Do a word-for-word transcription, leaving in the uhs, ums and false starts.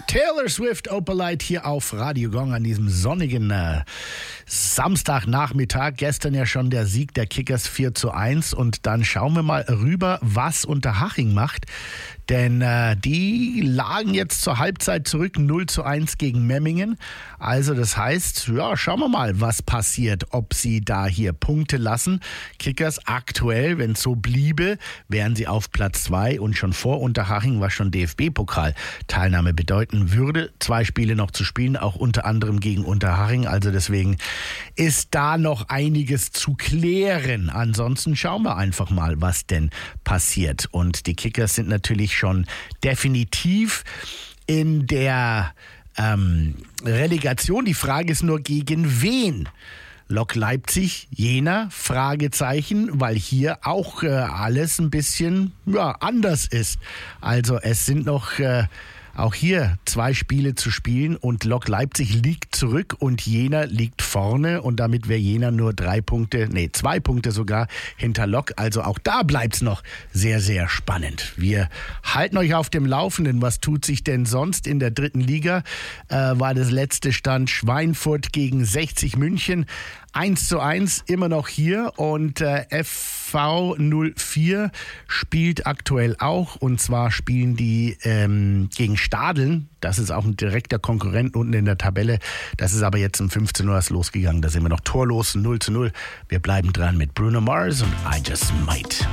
Taylor Swift, Opalite hier auf Radio Gong an diesem sonnigen äh, Samstagnachmittag. Gestern ja schon der Sieg der Kickers vier zu eins und dann schauen wir mal rüber, was Unterhaching macht. Denn äh, die lagen jetzt zur Halbzeit zurück, null zu eins gegen Memmingen. Also das heißt, ja, schauen wir mal, was passiert, ob sie da hier Punkte lassen. Kickers aktuell, wenn es so bliebe, wären sie auf Platz zwei und schon vor Unterhaching, was schon D F B-Pokal-Teilnahme bedeuten würde. Zwei Spiele noch zu spielen, auch unter anderem gegen Unterhaching. Also deswegen ist da noch einiges zu klären. Ansonsten schauen wir einfach mal, was denn passiert. Und die Kickers sind natürlich schon definitiv in der ähm, Relegation. Die Frage ist nur, gegen wen? Lok Leipzig, Jena, Fragezeichen, weil hier auch äh, alles ein bisschen ja, anders ist. Also es sind noch äh, auch hier zwei Spiele zu spielen und Lok Leipzig liegt zurück und Jena liegt vorne und damit wäre Jena nur drei Punkte, nee, zwei Punkte sogar hinter Lok. Also auch da bleibt's noch sehr, sehr spannend. Wir halten euch auf dem Laufenden. Was tut sich denn sonst in der dritten Liga? Äh, war das letzte Stand Schweinfurt gegen sechzig München. eins zu eins immer noch hier und äh, F V null vier spielt aktuell auch und zwar spielen die ähm, gegen Stadeln. Das ist auch ein direkter Konkurrent unten in der Tabelle. Das ist aber jetzt um fünfzehn Uhr erst losgegangen. Da sind wir noch torlos null zu null. Wir bleiben dran mit Bruno Mars und I Just Might.